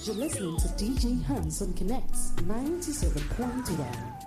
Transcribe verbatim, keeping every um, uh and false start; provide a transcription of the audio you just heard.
You're listening to D J Hanson Connects ninety-seven point one.